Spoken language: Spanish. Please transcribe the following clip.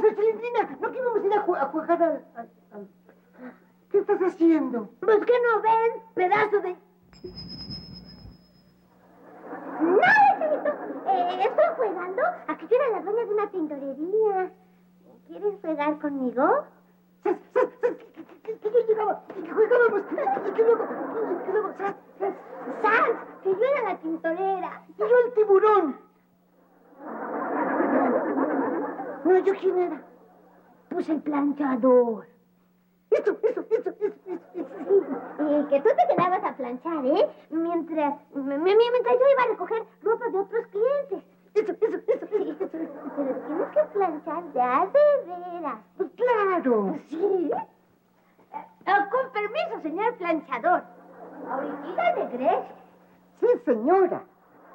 pasa, Chilindrina? ¿No que íbamos a ir a jugar al... ¿Qué estás haciendo? Pues que no ven, pedazo de... Nada, Chelito. Estoy jugando a que yo era la dueña de una tintorería. ¿Quieres jugar conmigo? Que yo llegaba y que jugábamos y que luego... ¡Sas! Que yo era la tintorera. Y yo el tiburón. No, ¿yo quién era? Pues el planchador. Eso. Y que tú te quedabas a planchar, ¿eh? Mientras yo iba a recoger ropa de otros clientes. Eso. Pero tienes que planchar ya de veras. Pues claro. ¿Sí? Con permiso, señor planchador. Ahorita regreso. Sí, señora.